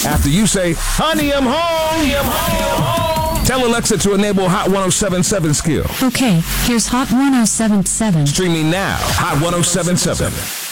After you say, honey, I'm home. Tell Alexa to enable Hot 1077 skill. Okay, here's Hot 1077. Streaming now, Hot 1077.